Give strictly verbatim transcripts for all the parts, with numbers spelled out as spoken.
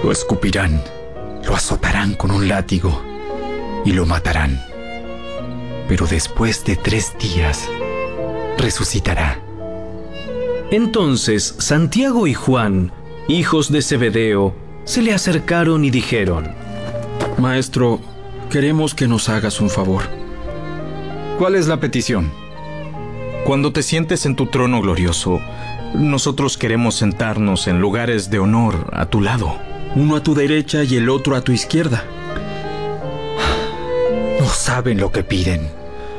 Lo escupirán, lo azotarán con un látigo y lo matarán. Pero después de tres días, resucitará. Entonces Santiago y Juan, hijos de Zebedeo, se le acercaron y dijeron: Maestro, queremos que nos hagas un favor. ¿Cuál es la petición? Cuando te sientes en tu trono glorioso, nosotros queremos sentarnos en lugares de honor a tu lado. Uno a tu derecha y el otro a tu izquierda. No saben lo que piden.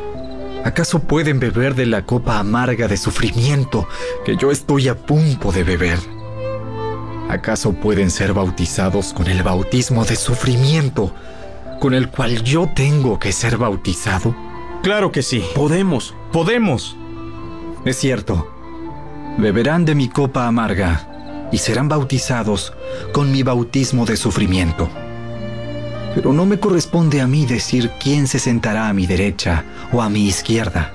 ¿Acaso pueden beber de la copa amarga de sufrimiento que yo estoy a punto de beber? ¿Acaso pueden ser bautizados con el bautismo de sufrimiento con el cual yo tengo que ser bautizado? Claro que sí. Podemos, podemos. Es cierto. Beberán de mi copa amarga y serán bautizados con mi bautismo de sufrimiento. Pero no me corresponde a mí decir quién se sentará a mi derecha o a mi izquierda.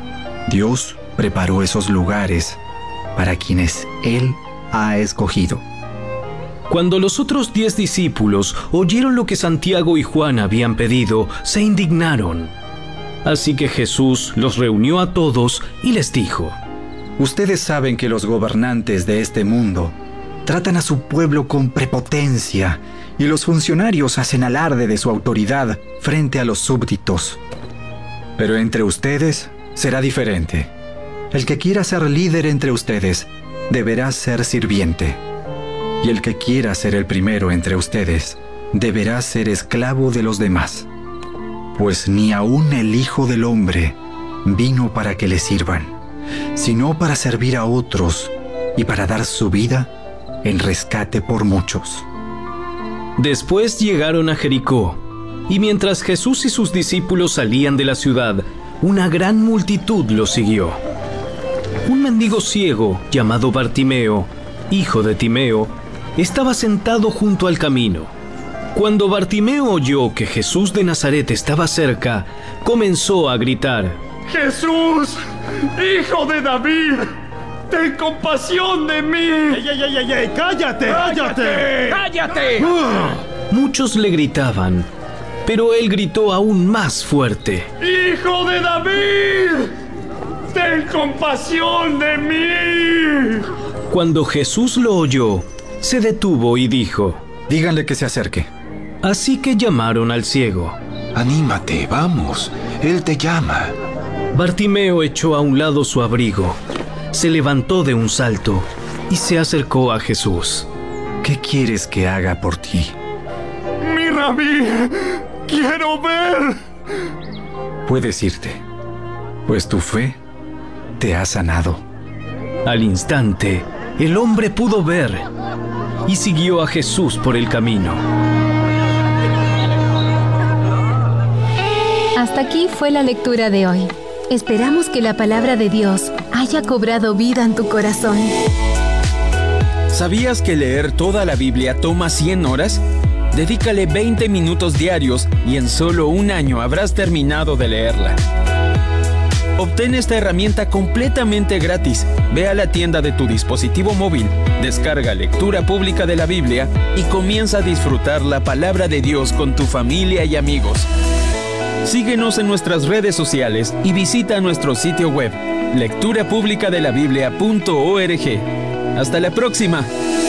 Dios preparó esos lugares para quienes Él ha escogido. Cuando los otros diez discípulos oyeron lo que Santiago y Juan habían pedido, se indignaron. Así que Jesús los reunió a todos y les dijo: Ustedes saben que los gobernantes de este mundo tratan a su pueblo con prepotencia y los funcionarios hacen alarde de su autoridad frente a los súbditos. Pero entre ustedes será diferente. El que quiera ser líder entre ustedes deberá ser sirviente. Y el que quiera ser el primero entre ustedes deberá ser esclavo de los demás. Pues ni aun el Hijo del Hombre vino para que le sirvan, sino para servir a otros y para dar su vida en rescate por muchos. Después llegaron a Jericó, y mientras Jesús y sus discípulos salían de la ciudad, una gran multitud los siguió. Un mendigo ciego llamado Bartimeo, hijo de Timeo, estaba sentado junto al camino. Cuando Bartimeo oyó que Jesús de Nazaret estaba cerca, comenzó a gritar: ¡Jesús, hijo de David! ¡Ten compasión de mí! ¡Ey, ey, ey, ey, ey! ¡Cállate! ¡Cállate! ¡Cállate! Muchos le gritaban, pero él gritó aún más fuerte: ¡Hijo de David! ¡Ten compasión de mí! Cuando Jesús lo oyó, se detuvo y dijo: Díganle que se acerque. Así que llamaron al ciego. Anímate, vamos, él te llama. Bartimeo echó a un lado su abrigo, se levantó de un salto y se acercó a Jesús. ¿Qué quieres que haga por ti? ¡Mi rabí! ¡Quiero ver! Puedes irte, pues tu fe te ha sanado. Al instante, el hombre pudo ver y siguió a Jesús por el camino. Hasta aquí fue la lectura de hoy. Esperamos que la palabra de Dios haya cobrado vida en tu corazón. ¿Sabías que leer toda la Biblia toma cien horas? Dedícale veinte minutos diarios y en solo un año habrás terminado de leerla. Obtén esta herramienta completamente gratis. Ve a la tienda de tu dispositivo móvil, descarga Lectura Pública de la Biblia y comienza a disfrutar la palabra de Dios con tu familia y amigos. Síguenos en nuestras redes sociales y visita nuestro sitio web lectura pública de la biblia punto org. Hasta la próxima.